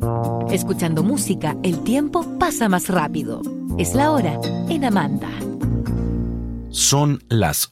Escuchando música, el tiempo pasa más rápido. Es la hora en Amanda. Son las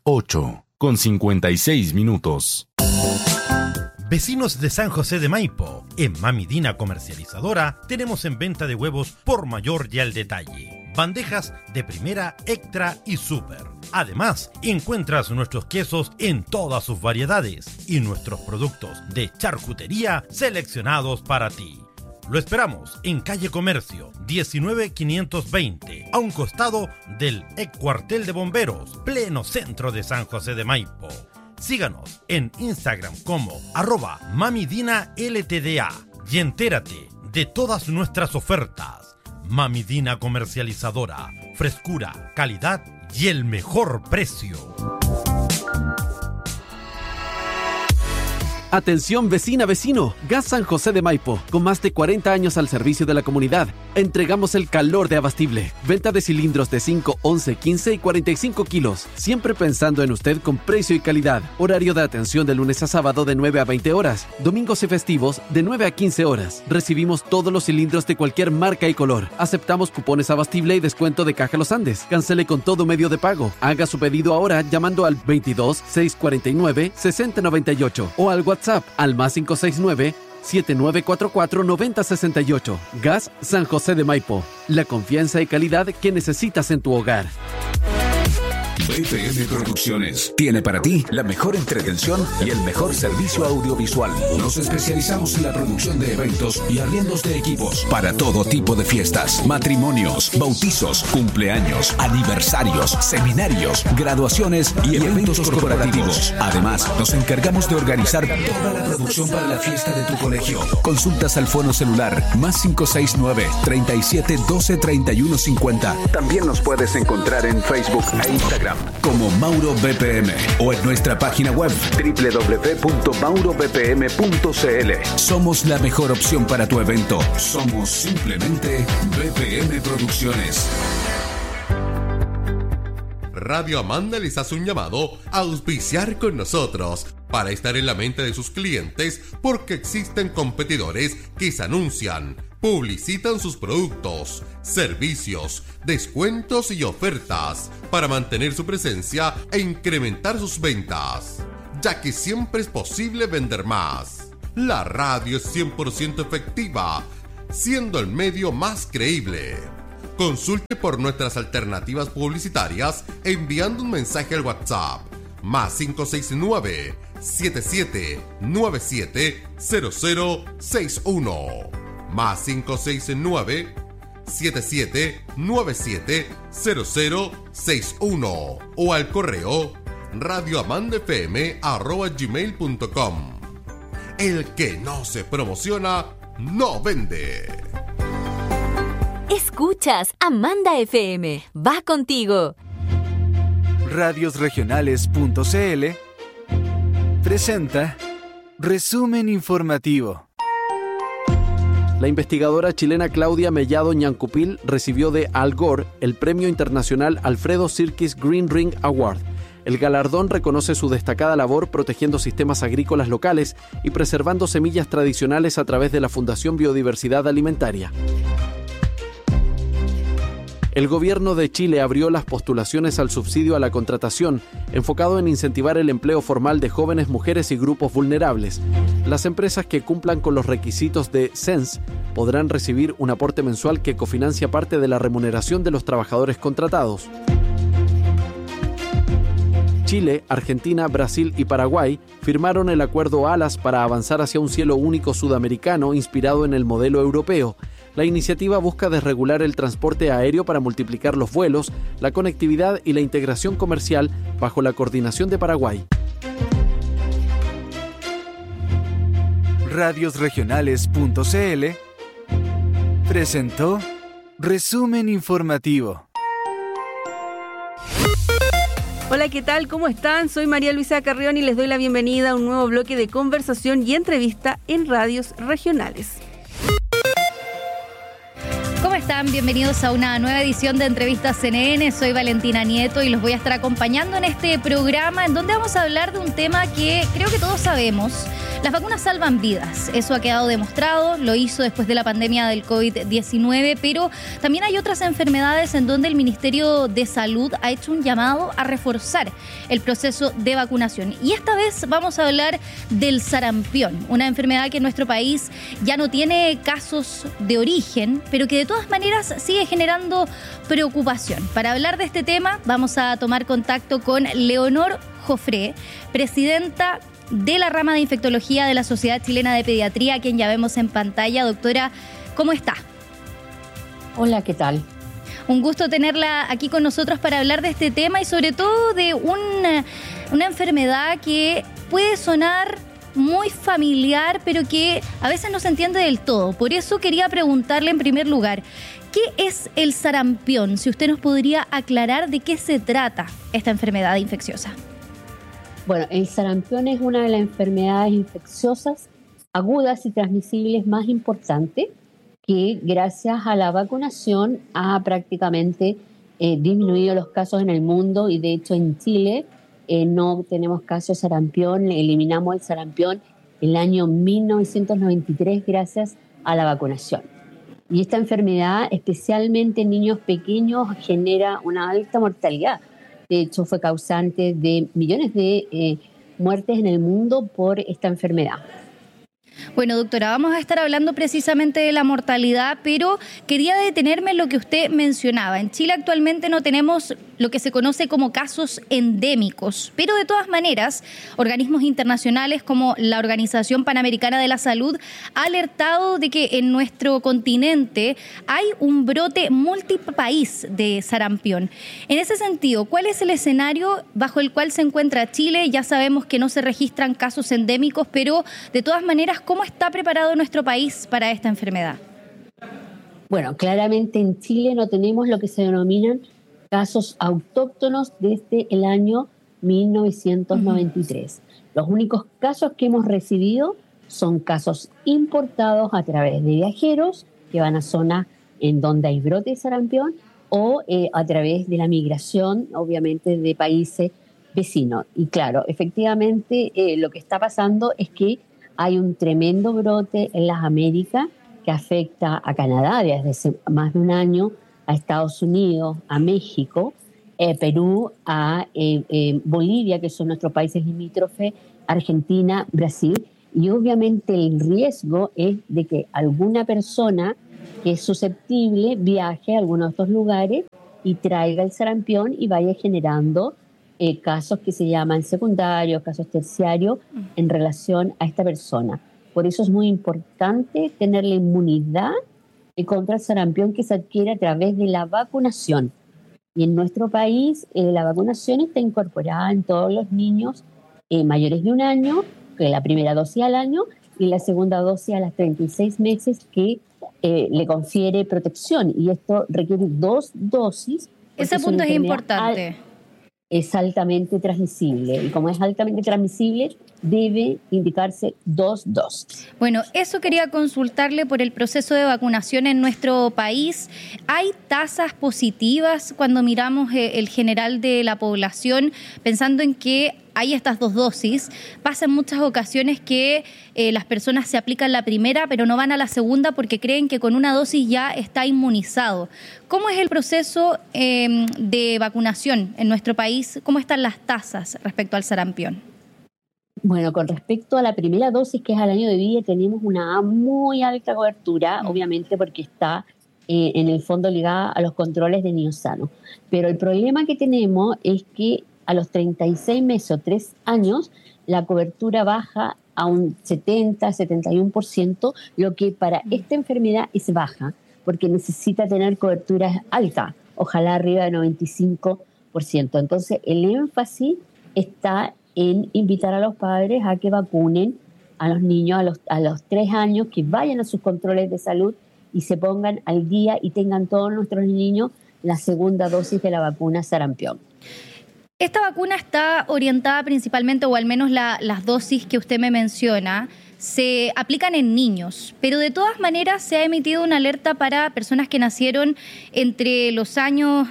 8:56. Vecinos de San José de Maipo, en Mami Dina Comercializadora tenemos en venta de huevos por mayor y al detalle. Bandejas de primera, extra y super. Además, encuentras nuestros quesos en todas sus variedades y nuestros productos de charcutería seleccionados para ti. Lo esperamos en calle Comercio 19520, a un costado del ex cuartel de bomberos, pleno centro de San José de Maipo. Síganos en Instagram como @mamidinaltda y entérate de todas nuestras ofertas. Mami Dina Comercializadora, frescura, calidad y el mejor precio. Atención vecina, vecino, Gas San José de Maipo, con más de 40 años al servicio de la comunidad. Entregamos el calor de Abastible. Venta de cilindros de 5, 11, 15 y 45 kilos. Siempre pensando en usted con precio y calidad. Horario de atención de lunes a sábado de 9 a 20 horas. Domingos y festivos de 9 a 15 horas. Recibimos todos los cilindros de cualquier marca y color. Aceptamos cupones Abastible y descuento de Caja Los Andes. Cancele con todo medio de pago. Haga su pedido ahora llamando al 22 649 6098 o al WhatsApp al más 569 7944 9068. Gas San José de Maipo. La confianza y calidad que necesitas en tu hogar. BPM Producciones tiene para ti la mejor entretención y el mejor servicio audiovisual. Nos especializamos en la producción de eventos y arriendos de equipos para todo tipo de fiestas, matrimonios, bautizos, cumpleaños, aniversarios, seminarios, graduaciones y eventos corporativos. Además, nos encargamos de organizar toda la producción para la fiesta de tu colegio. Consultas al fono celular más 569 37 12 31 50. También nos puedes encontrar en Facebook e Instagram como Mauro BPM o en nuestra página web www.maurobpm.cl. Somos la mejor opción para tu evento. Somos simplemente BPM Producciones. Radio Amanda les hace un llamado a auspiciar con nosotros para estar en la mente de sus clientes, porque existen competidores que se anuncian, publicitan sus productos, servicios, descuentos y ofertas para mantener su presencia e incrementar sus ventas, ya que siempre es posible vender más. La radio es 100% efectiva, siendo el medio más creíble. Consulte por nuestras alternativas publicitarias enviando un mensaje al WhatsApp más 569 7797 0061 más 569 7797 0061 o al correo radioamandafm@gmail.com. El que no se promociona no vende. Escuchas Amanda FM. Va contigo. Radiosregionales.cl presenta Resumen Informativo. La investigadora chilena Claudia Mellado Ñancupil recibió de Al Gore el Premio Internacional Alfredo Sirkis Green Ring Award. El galardón reconoce su destacada labor protegiendo sistemas agrícolas locales y preservando semillas tradicionales a través de la Fundación Biodiversidad Alimentaria. El gobierno de Chile abrió las postulaciones al subsidio a la contratación, enfocado en incentivar el empleo formal de jóvenes, mujeres y grupos vulnerables. Las empresas que cumplan con los requisitos de CENS podrán recibir un aporte mensual que cofinancia parte de la remuneración de los trabajadores contratados. Chile, Argentina, Brasil y Paraguay firmaron el acuerdo ALAS para avanzar hacia un cielo único sudamericano inspirado en el modelo europeo. La iniciativa busca desregular el transporte aéreo para multiplicar los vuelos, la conectividad y la integración comercial bajo la coordinación de Paraguay. Radiosregionales.cl presentó Resumen Informativo. Hola, ¿qué tal? ¿Cómo están? Soy María Luisa Carrión y les doy la bienvenida a un nuevo bloque de conversación y entrevista en Radios Regionales. ¿Cómo están? Bienvenidos a una nueva edición de Entrevistas CNN. Soy Valentina Nieto y los voy a estar acompañando en este programa en donde vamos a hablar de un tema que creo que todos sabemos, Las vacunas salvan vidas, eso ha quedado demostrado, lo hizo después de la pandemia del COVID-19, pero también hay otras enfermedades en donde el Ministerio de Salud ha hecho un llamado a reforzar el proceso de vacunación. Y esta vez vamos a hablar del sarampión, una enfermedad que en nuestro país ya no tiene casos de origen, pero que de todas maneras sigue generando preocupación. Para hablar de este tema vamos a tomar contacto con Leonor Jofré, presidenta de la rama de infectología de la Sociedad Chilena de Pediatría, a quien ya vemos en pantalla. Doctora, ¿cómo está? Hola, ¿qué tal? Un gusto tenerla aquí con nosotros para hablar de este tema y sobre todo de una enfermedad que puede sonar muy familiar, pero que a veces no se entiende del todo. Por eso quería preguntarle en primer lugar, ¿qué es el sarampión? Si usted nos podría aclarar de qué se trata esta enfermedad infecciosa. Bueno, el sarampión es una de las enfermedades infecciosas agudas y transmisibles más importantes que gracias a la vacunación ha prácticamente disminuido los casos en el mundo y de hecho en Chile no tenemos casos de sarampión, eliminamos el sarampión en el año 1993 gracias a la vacunación. Y esta enfermedad, especialmente en niños pequeños, genera una alta mortalidad. De hecho, fue causante de millones de muertes en el mundo por esta enfermedad. Bueno, doctora, vamos a estar hablando precisamente de la mortalidad, pero quería detenerme en lo que usted mencionaba. En Chile actualmente no tenemos lo que se conoce como casos endémicos, pero de todas maneras, organismos internacionales como la Organización Panamericana de la Salud ha alertado de que en nuestro continente hay un brote multipaís de sarampión. En ese sentido, ¿cuál es el escenario bajo el cual se encuentra Chile? Ya sabemos que no se registran casos endémicos, pero de todas maneras, ¿cómo está preparado nuestro país para esta enfermedad? Bueno, claramente en Chile no tenemos lo que se denominan casos autóctonos desde el año 1993. Los únicos casos que hemos recibido son casos importados a través de viajeros que van a zonas en donde hay brote de sarampión o a través de la migración, obviamente, de países vecinos. Y claro, efectivamente lo que está pasando es que hay un tremendo brote en las Américas que afecta a Canadá desde hace más de un año, a Estados Unidos, a México, Perú, a Bolivia, que son nuestros países limítrofes, Argentina, Brasil. Y obviamente el riesgo es de que alguna persona que es susceptible viaje a alguno de estos lugares y traiga el sarampión y vaya generando casos que se llaman secundarios, casos terciarios en relación a esta persona. Por eso es muy importante tener la inmunidad contra el sarampión que se adquiere a través de la vacunación. Y en nuestro país la vacunación está incorporada en todos los niños mayores de un año, que la primera dosis al año y la segunda dosis a las 36 meses que le confiere protección. Y esto requiere 2 dosis. Ese punto es importante. Es altamente transmisible y como es altamente transmisible debe indicarse 2 dosis. Bueno, eso quería consultarle por el proceso de vacunación en nuestro país. ¿Hay tasas positivas cuando miramos el general de la población, pensando en que hay estas 2 dosis? Pasa en muchas ocasiones que las personas se aplican la primera pero no van a la segunda porque creen que con una dosis ya está inmunizado. ¿Cómo es el proceso de vacunación en nuestro país? ¿Cómo están las tasas respecto al sarampión? Bueno, con respecto a la primera dosis, que es al año de vida, tenemos una muy alta cobertura, obviamente porque está en el fondo ligada a los controles de niños sanos. Pero el problema que tenemos es que a los 36 meses o 3 años, la cobertura baja a un 70-71%, lo que para esta enfermedad es baja, porque necesita tener cobertura alta, ojalá arriba del 95%. Entonces, el énfasis está en invitar a los padres a que vacunen a los niños a los 3 años, que vayan a sus controles de salud y se pongan al día y tengan todos nuestros niños la segunda dosis de la vacuna sarampión. Esta vacuna está orientada principalmente, o al menos las dosis que usted me menciona, se aplican en niños, pero de todas maneras se ha emitido una alerta para personas que nacieron entre los años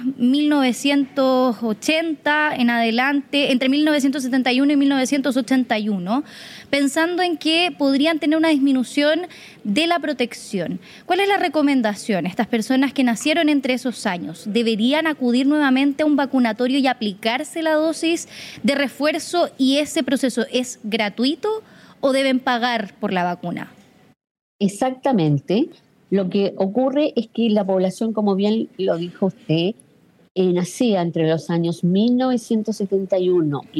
1980 en adelante, entre 1971 y 1981, pensando en que podrían tener una disminución de la protección. ¿Cuál es la recomendación? Estas personas que nacieron entre esos años, ¿deberían acudir nuevamente a un vacunatorio y aplicarse la dosis de refuerzo, y ese proceso es gratuito o deben pagar por la vacuna? Exactamente. Lo que ocurre es que la población, como bien lo dijo usted, nacía entre los años 1971 y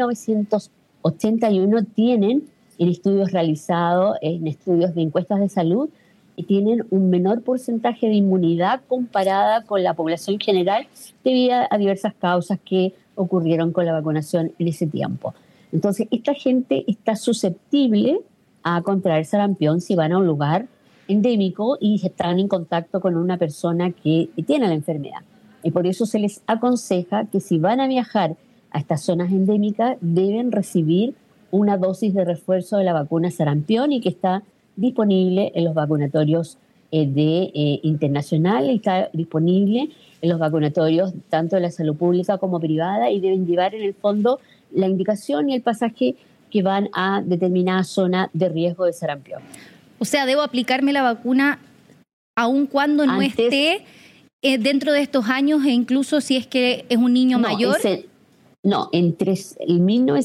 1981, tienen en estudios realizados, en estudios de encuestas de salud, y tienen un menor porcentaje de inmunidad comparada con la población general debido a diversas causas que ocurrieron con la vacunación en ese tiempo. Entonces, esta gente está susceptible a contraer sarampión si van a un lugar endémico y están en contacto con una persona que tiene la enfermedad. Y por eso se les aconseja que si van a viajar a estas zonas endémicas deben recibir una dosis de refuerzo de la vacuna sarampión, y que está disponible en los vacunatorios internacionales, está disponible en los vacunatorios tanto de la salud pública como privada, y deben llevar en el fondo la indicación y el pasaje que van a determinada zona de riesgo de sarampión. O sea, ¿debo aplicarme la vacuna aun cuando no esté dentro de estos años, e incluso si es que es un niño mayor? Entre el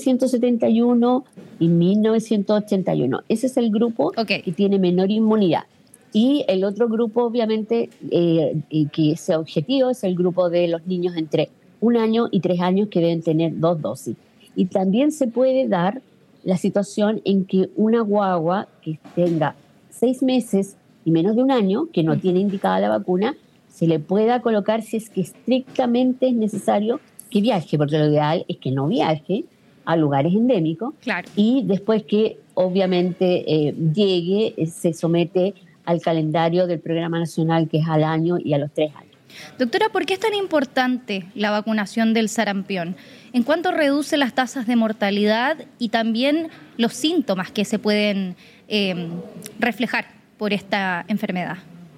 1971 y 1981. Ese es el grupo que tiene menor inmunidad. Y el otro grupo, obviamente, que ese objetivo es el grupo de los niños entre 1 año y 3 años, que deben tener 2 dosis. Y también se puede dar la situación en que una guagua que tenga 6 meses y menos de 1 año, que no tiene indicada la vacuna, se le pueda colocar si es que estrictamente es necesario que viaje, porque lo ideal es que no viaje a lugares endémicos. Claro. Y después que obviamente llegue, se somete al calendario del Programa Nacional, que es al año y a los 3 años. Doctora, ¿por qué es tan importante la vacunación del sarampión? ¿En cuánto reduce las tasas de mortalidad y también los síntomas que se pueden reflejar por esta enfermedad?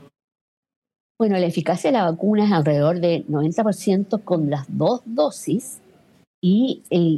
Bueno, la eficacia de la vacuna es alrededor del 90% con las 2 dosis, y el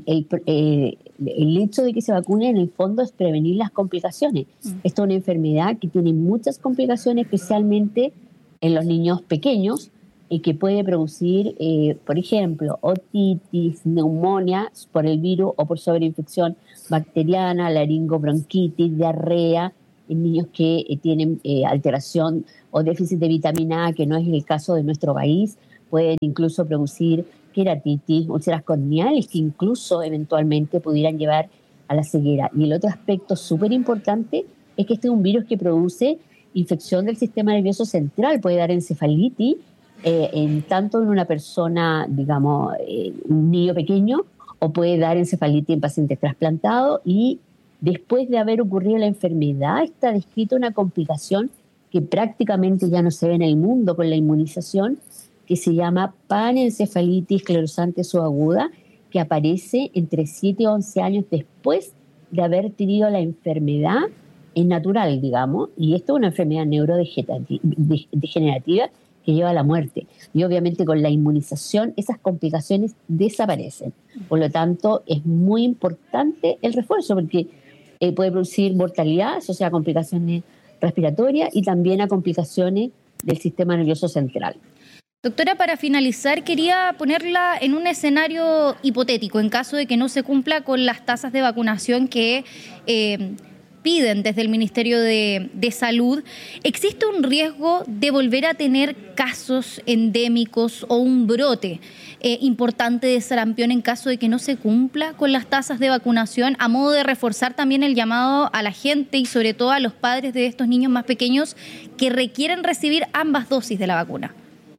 hecho de que se vacune en el fondo es prevenir las complicaciones. Esta es una enfermedad que tiene muchas complicaciones, especialmente en los niños pequeños, y que puede producir, por ejemplo, otitis, neumonía por el virus o por sobreinfección bacteriana, laringobronquitis, diarrea, en niños que tienen alteración o déficit de vitamina A, que no es el caso de nuestro país. Pueden incluso producir queratitis, úlceras corneales, que incluso eventualmente pudieran llevar a la ceguera. Y el otro aspecto súper importante es que este es un virus que produce infección del sistema nervioso central, puede dar encefalitis, tanto en una persona, digamos, un niño pequeño, o puede dar encefalitis en pacientes trasplantados, y después de haber ocurrido la enfermedad está descrita una complicación que prácticamente ya no se ve en el mundo con la inmunización, que se llama panencefalitis esclerosante subaguda, que aparece entre 7 y 11 años después de haber tenido la enfermedad natural, digamos, y esto es una enfermedad neurodegenerativa que lleva a la muerte. Y obviamente con la inmunización esas complicaciones desaparecen. Por lo tanto, es muy importante el refuerzo, porque puede producir mortalidad, o sea, complicaciones respiratorias, y también a complicaciones del sistema nervioso central. Doctora, para finalizar, quería ponerla en un escenario hipotético, en caso de que no se cumpla con las tasas de vacunación que piden desde el Ministerio de Salud. ¿Existe un riesgo de volver a tener casos endémicos o un brote importante de sarampión en caso de que no se cumpla con las tasas de vacunación, a modo de reforzar también el llamado a la gente y sobre todo a los padres de estos niños más pequeños que requieren recibir ambas dosis de la vacuna?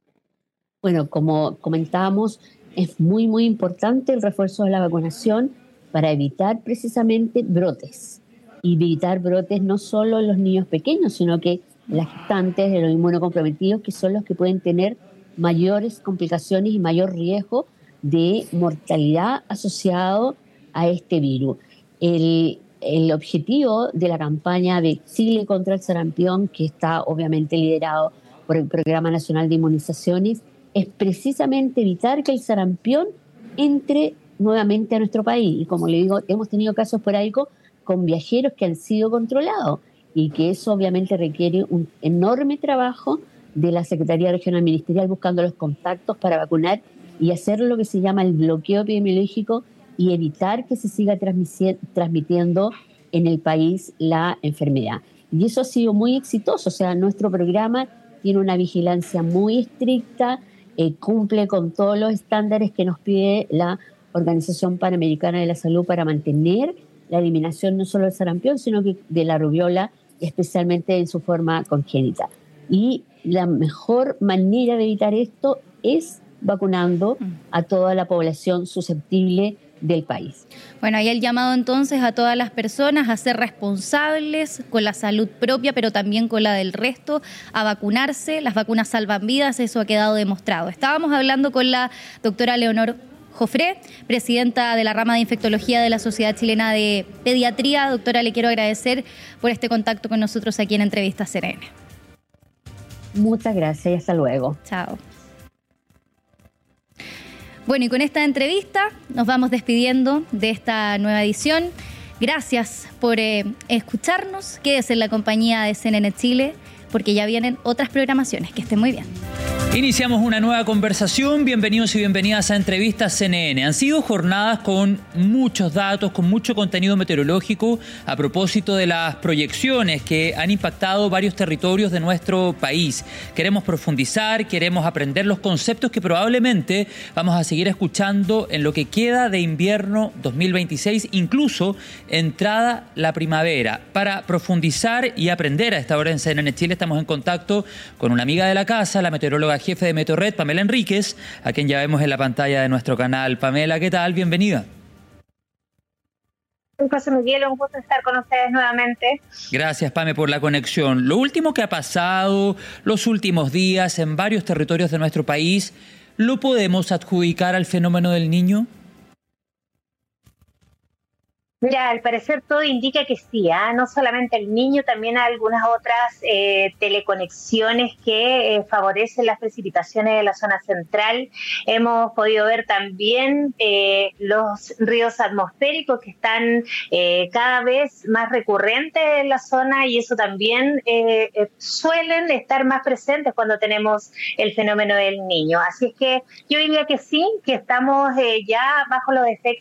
Bueno, como comentábamos, es muy, muy importante el refuerzo de la vacunación para evitar precisamente brotes. Y evitar brotes no solo en los niños pequeños, sino que en las gestantes, de los inmunocomprometidos, que son los que pueden tener mayores complicaciones y mayor riesgo de mortalidad asociado a este virus. el objetivo de la campaña de Chile contra el sarampión, que está obviamente liderado por el Programa Nacional de Inmunizaciones, es precisamente evitar que el sarampión entre nuevamente a nuestro país. Y como le digo, hemos tenido casos esporádicos con viajeros que han sido controlados y que eso obviamente requiere un enorme trabajo de la Secretaría Regional Ministerial buscando los contactos para vacunar y hacer lo que se llama el bloqueo epidemiológico y evitar que se siga transmitiendo en el país la enfermedad. Y eso ha sido muy exitoso, o sea, nuestro programa tiene una vigilancia muy estricta, cumple con todos los estándares que nos pide la Organización Panamericana de la Salud para mantener la eliminación no solo del sarampión, sino que de la rubiola, especialmente en su forma congénita. Y la mejor manera de evitar esto es vacunando a toda la población susceptible del país. Bueno, hay el llamado entonces a todas las personas a ser responsables con la salud propia, pero también con la del resto, a vacunarse. Las vacunas salvan vidas, eso ha quedado demostrado. Estábamos hablando con la doctora Leonor Jofré, presidenta de la rama de infectología de la Sociedad Chilena de Pediatría. Doctora, le quiero agradecer por este contacto con nosotros aquí en Entrevista CNN. Muchas gracias y hasta luego. Chao. Bueno, y con esta entrevista nos vamos despidiendo de esta nueva edición. Gracias por escucharnos. Quédese en la compañía de CNN Chile, porque ya vienen otras programaciones. Que estén muy bien. Iniciamos una nueva conversación. Bienvenidos y bienvenidas a Entrevistas CNN. Han sido jornadas con muchos datos, con mucho contenido meteorológico a propósito de las proyecciones que han impactado varios territorios de nuestro país. Queremos profundizar, queremos aprender los conceptos que probablemente vamos a seguir escuchando en lo que queda de invierno 2026, incluso entrada la primavera. Para profundizar y aprender a esta hora en CNN Chile estamos en contacto con una amiga de la casa, la meteoróloga jefe de Meteorred, Pamela Enríquez, a quien ya vemos en la pantalla de nuestro canal. Pamela, ¿qué tal? Bienvenida. José Miguel, un gusto estar con ustedes nuevamente. Gracias, Pame, por la conexión. Lo último que ha pasado los últimos días en varios territorios de nuestro país, ¿lo podemos adjudicar al fenómeno del Niño? Mira, al parecer todo indica que sí, no solamente el Niño, también hay algunas otras teleconexiones que favorecen las precipitaciones de la zona central. Hemos podido ver también los ríos atmosféricos que están cada vez más recurrentes en la zona y eso también suelen estar más presentes cuando tenemos el fenómeno del Niño. Así es que yo diría que sí, que estamos ya bajo los efectos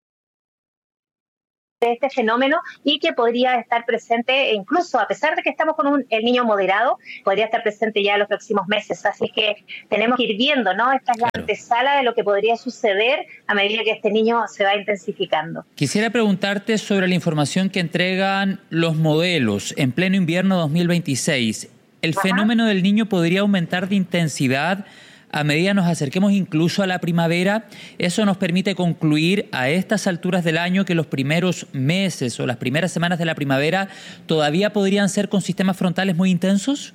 de este fenómeno y que podría estar presente, incluso a pesar de que estamos con el Niño moderado, podría estar presente ya en los próximos meses. Así que tenemos que ir viendo, ¿no? Esta es la antesala de lo que podría suceder a medida que este Niño se va intensificando. Quisiera preguntarte sobre la información que entregan los modelos en pleno invierno 2026. ¿El fenómeno del Niño podría aumentar de intensidad a medida nos acerquemos incluso a la primavera? ¿Eso nos permite concluir a estas alturas del año que los primeros meses o las primeras semanas de la primavera todavía podrían ser con sistemas frontales muy intensos?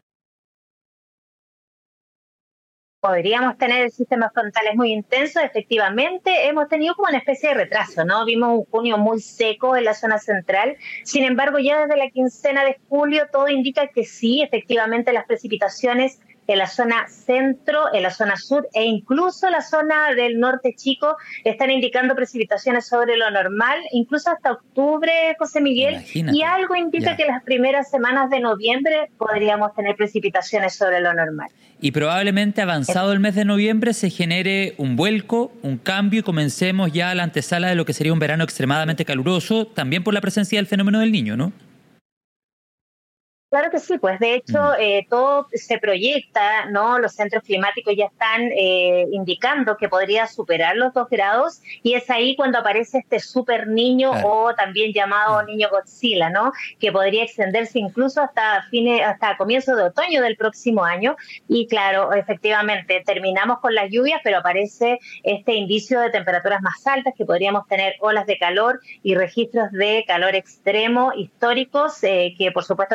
Podríamos tener sistemas frontales muy intensos, efectivamente. Hemos tenido como una especie de retraso, ¿no? Vimos un junio muy seco en la zona central. Sin embargo, ya desde la quincena de julio todo indica que sí, efectivamente las precipitaciones en la zona centro, en la zona sur e incluso la zona del norte chico están indicando precipitaciones sobre lo normal, incluso hasta octubre, José Miguel. Imagínate. Y algo indica que las primeras semanas de noviembre podríamos tener precipitaciones sobre lo normal. Y probablemente avanzado el mes de noviembre se genere un vuelco, un cambio y comencemos ya a la antesala de lo que sería un verano extremadamente caluroso, también por la presencia del fenómeno del Niño, ¿no? Claro que sí, pues de hecho todo se proyecta, ¿no? Los centros climáticos ya están indicando que podría superar los 2 grados y es ahí cuando aparece este super niño o también llamado niño Godzilla, ¿no? Que podría extenderse incluso hasta comienzos de otoño del próximo año y claro, efectivamente terminamos con las lluvias, pero aparece este indicio de temperaturas más altas que podríamos tener olas de calor y registros de calor extremo históricos que por supuesto también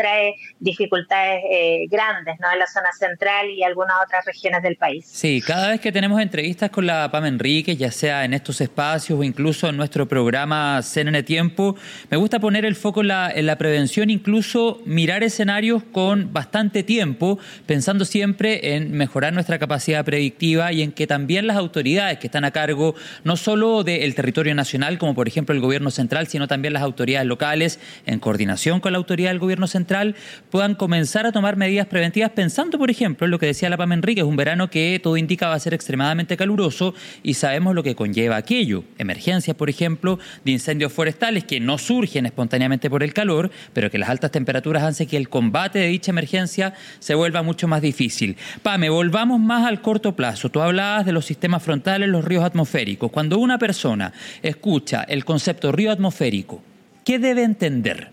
trae dificultades grandes, ¿no?, en la zona central y algunas otras regiones del país. Sí, cada vez que tenemos entrevistas con la Pame Enríquez, ya sea en estos espacios o incluso en nuestro programa CNN Tiempo, me gusta poner el foco en la prevención, incluso mirar escenarios con bastante tiempo, pensando siempre en mejorar nuestra capacidad predictiva y en que también las autoridades que están a cargo no solo del territorio nacional, como por ejemplo el gobierno central, sino también las autoridades locales, en coordinación con la autoridad del gobierno central, puedan comenzar a tomar medidas preventivas, pensando por ejemplo en lo que decía la Pame Enríquez, un verano que todo indica va a ser extremadamente caluroso y sabemos lo que conlleva aquello. Emergencias, por ejemplo, de incendios forestales que no surgen espontáneamente por el calor, pero que las altas temperaturas hacen que el combate de dicha emergencia se vuelva mucho más difícil. Pame, volvamos más al corto plazo. Tú hablabas de los sistemas frontales, los ríos atmosféricos. Cuando una persona escucha el concepto río atmosférico, ¿qué debe entender?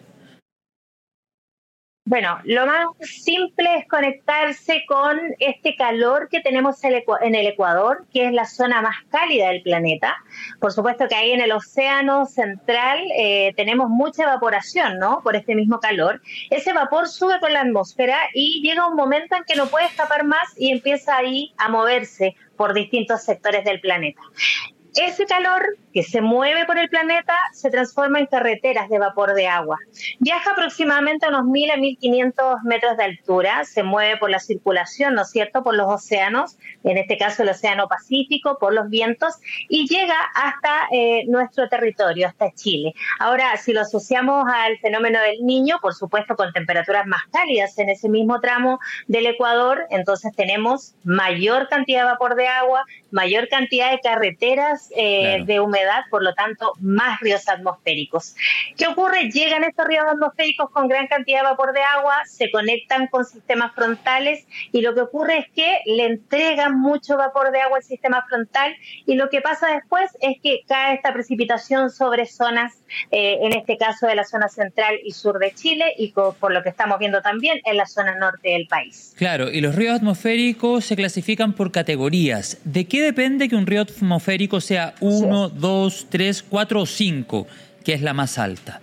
Bueno, lo más simple es conectarse con este calor que tenemos en el Ecuador, que es la zona más cálida del planeta. Por supuesto que ahí en el océano central tenemos mucha evaporación, ¿no?, por este mismo calor. Ese vapor sube con la atmósfera y llega un momento en que no puede escapar más y empieza ahí a moverse por distintos sectores del planeta. Ese calor que se mueve por el planeta se transforma en carreteras de vapor de agua. Viaja aproximadamente a unos 1.000 a 1.500 metros de altura, se mueve por la circulación, ¿no es cierto?, por los océanos, en este caso el Océano Pacífico, por los vientos, y llega hasta nuestro territorio, hasta Chile. Ahora, si lo asociamos al fenómeno del Niño, por supuesto con temperaturas más cálidas en ese mismo tramo del Ecuador, entonces tenemos mayor cantidad de vapor de agua, mayor cantidad de carreteras de humedad, por lo tanto, más ríos atmosféricos. ¿Qué ocurre? Llegan estos ríos atmosféricos con gran cantidad de vapor de agua, se conectan con sistemas frontales y lo que ocurre es que le entregan mucho vapor de agua al sistema frontal y lo que pasa después es que cae esta precipitación sobre zonas, en este caso de la zona central y sur de Chile y por lo que estamos viendo también en la zona norte del país. Claro, y los ríos atmosféricos se clasifican por categorías. ¿De qué depende que un río atmosférico sea 1, 2, 3, 4 o 5, que es la más alta?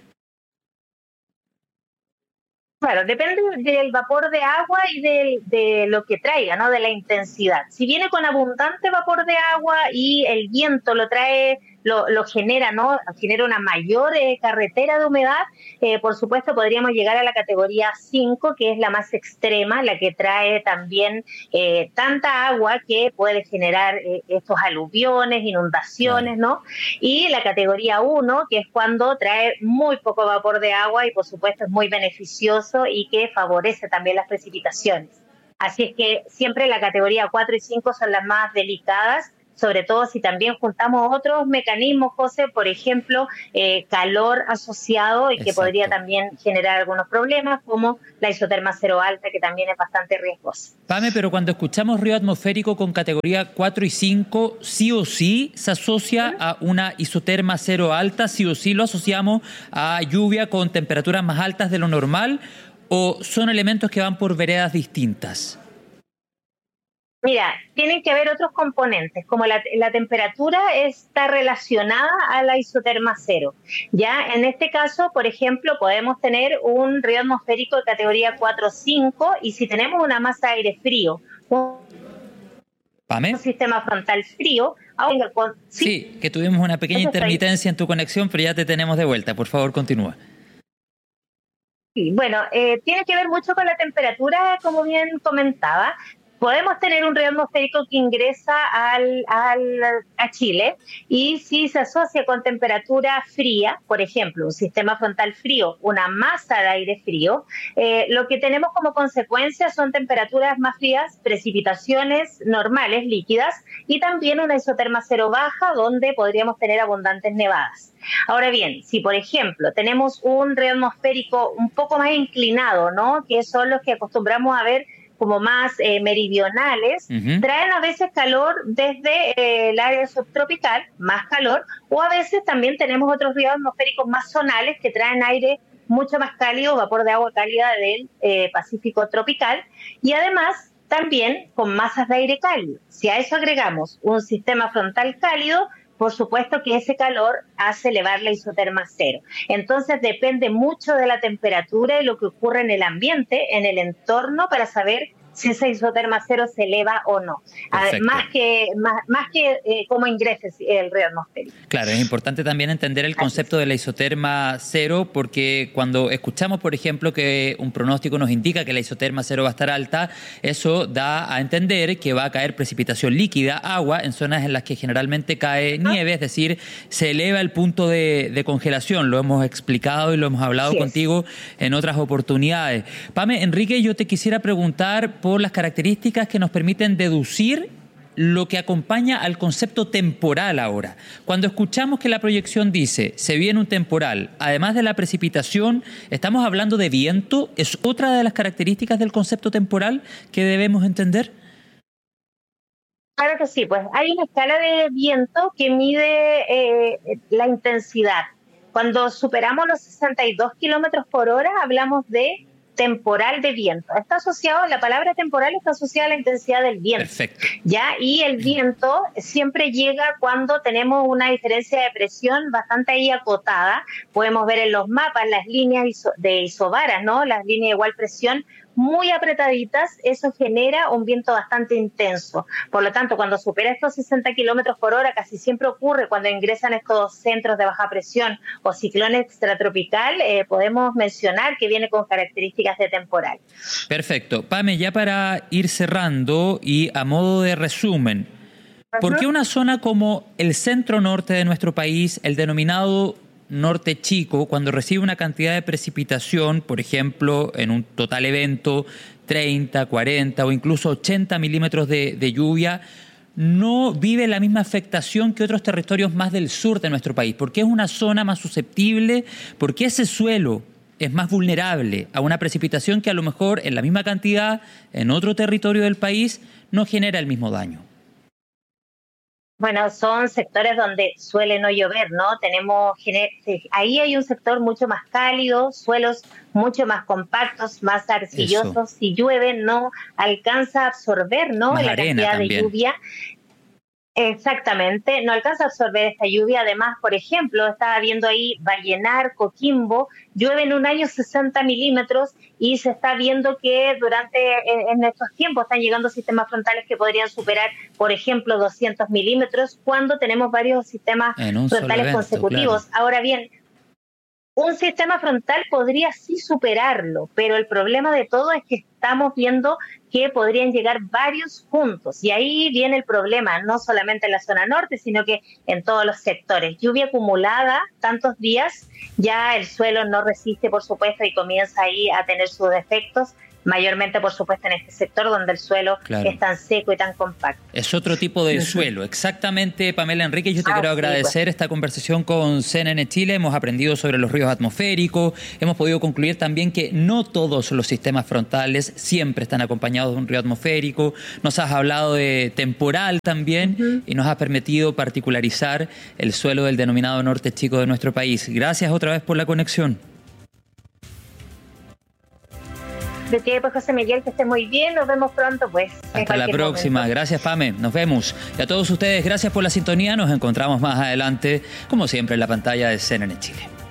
Claro, depende del vapor de agua y de lo que traiga, ¿no?, de la intensidad. Si viene con abundante vapor de agua y el viento lo trae, lo genera, ¿no?, genera una mayor carretera de humedad, por supuesto podríamos llegar a la categoría 5, que es la más extrema, la que trae también tanta agua que puede generar estos aluviones, inundaciones, ¿no? Y la categoría 1, que es cuando trae muy poco vapor de agua y por supuesto es muy beneficioso y que favorece también las precipitaciones. Así es que siempre la categoría 4 y 5 son las más delicadas, sobre todo si también juntamos otros mecanismos, José, por ejemplo, calor asociado y que podría también generar algunos problemas, como la isoterma cero alta, que también es bastante riesgosa. Pame, pero cuando escuchamos río atmosférico con categoría 4 y 5, sí o sí se asocia a una isoterma cero alta, sí o sí lo asociamos a lluvia con temperaturas más altas de lo normal, ¿o son elementos que van por veredas distintas? Mira, tienen que haber otros componentes, como la temperatura está relacionada a la isoterma cero. Ya en este caso, por ejemplo, podemos tener un río atmosférico de categoría 4-5 y si tenemos una masa de aire frío, un sistema frontal frío. Sí, que tuvimos una pequeña intermitencia en tu conexión, pero ya te tenemos de vuelta. Por favor, continúa. Sí, bueno, tiene que ver mucho con la temperatura, como bien comentaba. Podemos tener un río atmosférico que ingresa a Chile y si se asocia con temperatura fría, por ejemplo, un sistema frontal frío, una masa de aire frío, lo que tenemos como consecuencia son temperaturas más frías, precipitaciones normales, líquidas, y también una isoterma cero baja, donde podríamos tener abundantes nevadas. Ahora bien, si por ejemplo tenemos un río atmosférico un poco más inclinado, ¿no?, que son los que acostumbramos a ver como más meridionales, traen a veces calor desde el área subtropical, más calor, o a veces también tenemos otros ríos atmosféricos más zonales que traen aire mucho más cálido, vapor de agua cálida del Pacífico tropical, y además también con masas de aire cálido. Si a eso agregamos un sistema frontal cálido, por supuesto que ese calor hace elevar la isoterma cero. Entonces depende mucho de la temperatura y lo que ocurre en el ambiente, en el entorno, para saber si esa isoterma cero se eleva o no. Más que cómo ingrese el ruido atmosférico. Claro, es importante también entender el concepto de la isoterma cero, porque cuando escuchamos, por ejemplo, que un pronóstico nos indica que la isoterma cero va a estar alta, eso da a entender que va a caer precipitación líquida, agua, en zonas en las que generalmente cae nieve, es decir, se eleva el punto de congelación. Lo hemos explicado y lo hemos hablado contigo en otras oportunidades. Pame, Enrique, yo te quisiera preguntar por las características que nos permiten deducir lo que acompaña al concepto temporal ahora. Cuando escuchamos que la proyección dice se viene un temporal, además de la precipitación, ¿estamos hablando de viento? ¿Es otra de las características del concepto temporal que debemos entender? Claro que sí, pues hay una escala de viento que mide la intensidad. Cuando superamos los 62 kilómetros por hora, hablamos de temporal de viento. La palabra temporal está asociada a la intensidad del viento. Perfecto. ¿Ya? Y el viento siempre llega cuando tenemos una diferencia de presión bastante ahí acotada. Podemos ver en los mapas las líneas de isobaras, ¿no? Las líneas de igual presión muy apretaditas, eso genera un viento bastante intenso. Por lo tanto, cuando supera estos 60 kilómetros por hora, casi siempre ocurre cuando ingresan estos centros de baja presión o ciclón extratropical, podemos mencionar que viene con características de temporal. Perfecto. Pame, ya para ir cerrando y a modo de resumen, ¿por qué una zona como el centro norte de nuestro país, el denominado norte chico, cuando recibe una cantidad de precipitación, por ejemplo, en un total evento, 30, 40 o incluso 80 milímetros de lluvia, no vive la misma afectación que otros territorios más del sur de nuestro país? ¿Por qué es una zona más susceptible? ¿Por qué ese suelo es más vulnerable a una precipitación que a lo mejor en la misma cantidad en otro territorio del país no genera el mismo daño? Bueno, son sectores donde suele no llover, ¿no? Ahí hay un sector mucho más cálido, suelos mucho más compactos, más arcillosos. Si llueve no alcanza a absorber, ¿no? Más la cantidad de lluvia. Exactamente, no alcanza a absorber esta lluvia. Además, por ejemplo, estaba viendo ahí Vallenar, Coquimbo, llueve en un año 60 milímetros y se está viendo que en estos tiempos están llegando sistemas frontales que podrían superar, por ejemplo, 200 milímetros cuando tenemos varios sistemas frontales consecutivos. Claro. Ahora bien, un sistema frontal podría sí superarlo, pero el problema de todo es que estamos viendo que podrían llegar varios juntos. Y ahí viene el problema, no solamente en la zona norte, sino que en todos los sectores. Lluvia acumulada, tantos días, ya el suelo no resiste, por supuesto, y comienza ahí a tener sus defectos. Mayormente, por supuesto, en este sector donde el suelo es tan seco y tan compacto. Es otro tipo de suelo. Exactamente, Pamela Enríquez, yo te quiero agradecer esta conversación con CNN Chile. Hemos aprendido sobre los ríos atmosféricos, hemos podido concluir también que no todos los sistemas frontales siempre están acompañados de un río atmosférico. Nos has hablado de temporal también y nos has permitido particularizar el suelo del denominado norte chico de nuestro país. Gracias otra vez por la conexión. De que, pues, José Miguel, que esté muy bien, nos vemos pronto, pues. Hasta la próxima, momento. Gracias, Pame, nos vemos. Y a todos ustedes, gracias por la sintonía, nos encontramos más adelante, como siempre, en la pantalla de CNN Chile.